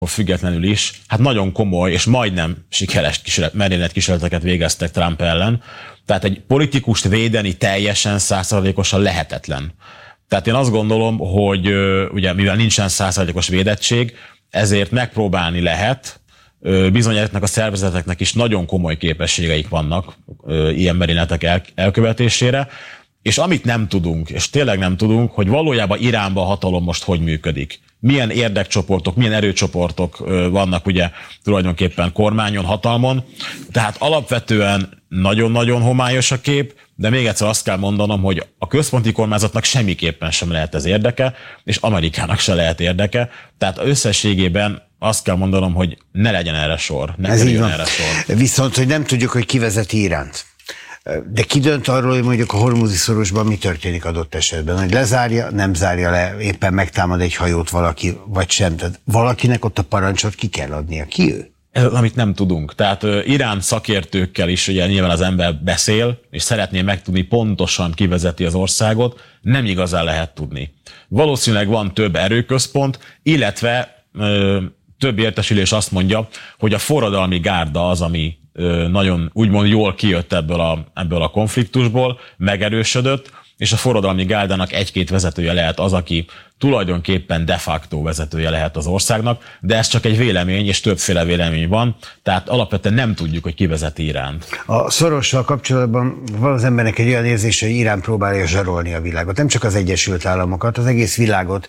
függetlenül is, hát nagyon komoly és majdnem sikeres merényletkísérleteket végeztek Trump ellen. Tehát egy politikust védeni teljesen 100%-osan lehetetlen. Tehát én azt gondolom, hogy ugye mivel nincsen 100%-os védettség, ezért megpróbálni lehet. Bizony ezeknek a szervezeteknek is nagyon komoly képességeik vannak ilyen merényletek elkövetésére. És amit nem tudunk, és tényleg nem tudunk, hogy valójában Iránban a hatalom most hogy működik. Milyen érdekcsoportok, milyen erőcsoportok vannak ugye tulajdonképpen kormányon, hatalmon. Tehát alapvetően nagyon-nagyon homályos a kép, de még egyszer azt kell mondanom, hogy a központi kormányzatnak semmiképpen sem lehet ez érdeke, és Amerikának se lehet érdeke. Tehát összességében azt kell mondanom, hogy ne legyen erre sor, ne kerüljön erre sor. Viszont, hogy nem tudjuk, hogy ki vezeti Iránt. De ki dönt arról, hogy mondjuk a Hormuzi szorosban mi történik adott esetben? Hogy lezárja, nem zárja le, éppen megtámad egy hajót valaki, vagy sem. Tehát valakinek ott a parancsot ki kell adnia. Ki ő? Ez, amit nem tudunk. Tehát Irán szakértőkkel is ugye nyilván az ember beszél, és szeretné megtudni pontosan ki vezeti az országot, nem igazán lehet tudni. Valószínűleg van több erőközpont, illetve több értesülés azt mondja, hogy a forradalmi gárda az, ami nagyon úgymond jól kijött ebből a konfliktusból, megerősödött, és a forradalmi gárdának egy-két vezetője lehet az, aki tulajdonképpen de facto vezetője lehet az országnak, de ez csak egy vélemény, és többféle vélemény van, tehát alapvetően nem tudjuk, hogy ki vezeti Iránt. A Szorossal kapcsolatban van az embernek egy olyan érzése, hogy Irán próbálja zsarolni a világot. Nem csak az Egyesült Államokat, az egész világot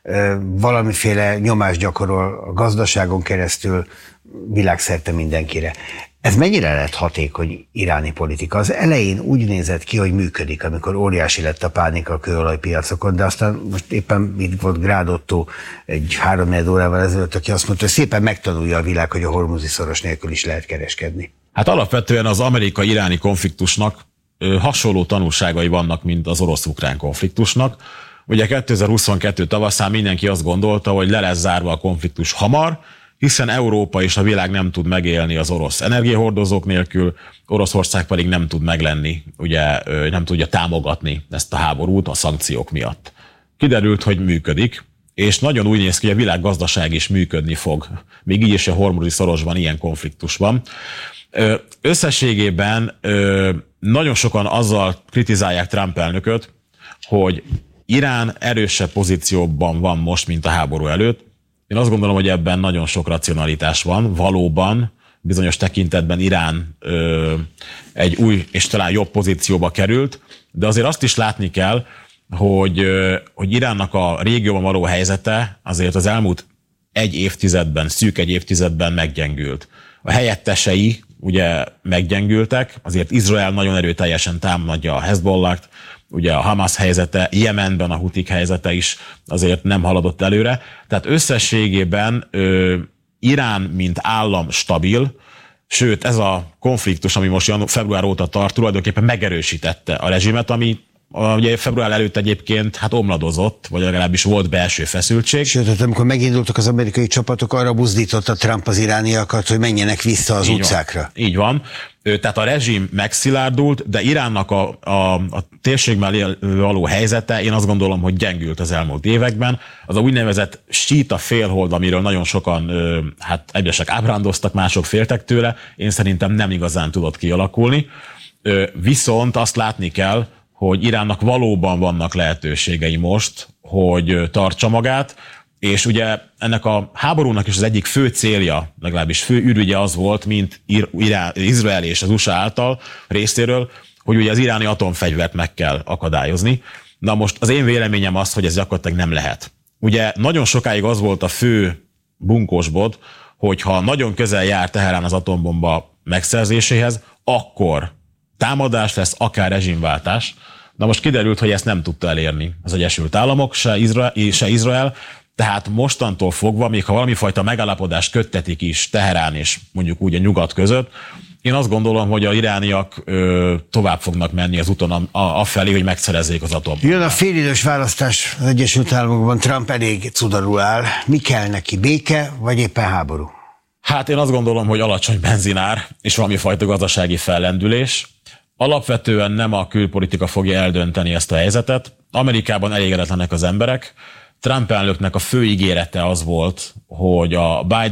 valamiféle nyomást gyakorol a gazdaságon keresztül világszerte mindenkire. Ez mennyire lett hatékony iráni politika? Az elején úgy nézett ki, hogy működik, amikor óriási lett a pánika a kőolajpiacokon, de aztán most éppen itt volt Grád Ottó egy 3-4 órával ezelőtt, aki azt mondta, hogy szépen megtanulja a világ, hogy a Hormuzi szoros nélkül is lehet kereskedni. Hát alapvetően az amerikai-iráni konfliktusnak hasonló tanulságai vannak, mint az orosz-ukrán konfliktusnak. Ugye 2022 tavaszán mindenki azt gondolta, hogy le lesz zárva a konfliktus hamar, hiszen Európa és a világ nem tud megélni az orosz energiahordozók nélkül, Oroszország pedig nem tud meglenni, ugye nem tudja támogatni ezt a háborút a szankciók miatt. Kiderült, hogy működik, és nagyon úgy néz ki, hogy a világgazdaság is működni fog. Még így is a Hormuzi szorosban ilyen konfliktus van. Összességében nagyon sokan azzal kritizálják Trump elnököt, hogy Irán erősebb pozícióban van most, mint a háború előtt. Én azt gondolom, hogy ebben nagyon sok racionalitás van. Valóban bizonyos tekintetben Irán egy új és talán jobb pozícióba került, de azért azt is látni kell, hogy Iránnak a régióban való helyzete azért az elmúlt szűk egy évtizedben meggyengült. A helyettesei ugye meggyengültek, azért Izrael nagyon erőteljesen támadja a Hezbollah-t, ugye a Hamas helyzete, Jemenben a hutik helyzete is azért nem haladott előre. Tehát összességében Irán, mint állam stabil, sőt ez a konfliktus, ami most február óta tart, tulajdonképpen megerősítette a rezsimet, ami ugye február előtt egyébként hát omladozott, vagy legalábbis volt belső feszültség. Sőt, amikor megindultak az amerikai csapatok, arra buzdította Trump az irániakat, hogy menjenek vissza az utcákra. Így van. Tehát a rezsim megszilárdult, de Iránnak a térségben való helyzete, én azt gondolom, hogy gyengült az elmúlt években. Az a úgynevezett síta félhold, amiről nagyon sokan hát egyesek ábrándoztak, mások féltek tőle, én szerintem nem igazán tudott kialakulni. Viszont azt látni kell, hogy Iránnak valóban vannak lehetőségei most, hogy tartsa magát, és ugye ennek a háborúnak is az egyik fő célja, legalábbis fő ürügye az volt, mint Izrael és az USA által részéről, hogy ugye az iráni atomfegyvert meg kell akadályozni. Na most az én véleményem az, hogy ez gyakorlatilag nem lehet. Ugye nagyon sokáig az volt a fő bunkósbot, hogy ha nagyon közel jár Teherán az atombomba megszerzéséhez, akkor támadás lesz, akár rezsimváltás. Na most kiderült, hogy ezt nem tudta elérni az Egyesült Államok, se Izrael, tehát mostantól fogva, még ha valamifajta megállapodást köttetik is Teherán és mondjuk úgy a nyugat között, én azt gondolom, hogy az irániak tovább fognak menni az úton afelé, hogy megszerezzék az atombombát. Jön a félidős választás az Egyesült Államokban, Trump elég cudarul áll. Mi kell neki, béke vagy éppen háború? Hát én azt gondolom, hogy alacsony benzinár és valamifajta gazdasági fellendülés. Alapvetően nem a külpolitika fogja eldönteni ezt a helyzetet. Amerikában elégedetlenek az emberek. Trump elnöknek a fő ígérete az volt, hogy a Biden